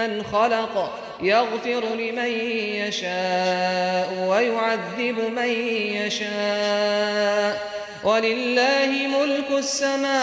ممن خلق يغفر لمن يشاء ويعذب من يشاء ولله ملك السماوات